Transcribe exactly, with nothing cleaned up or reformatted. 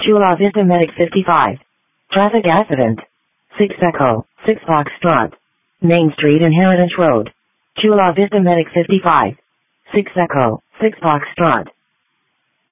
Chula Vista Medic fifty-five. Traffic accident. six Echo, six Foxtrot. Main Street and Heritage Road. Chula Vista Medic fifty-five. six Echo, six Foxtrot.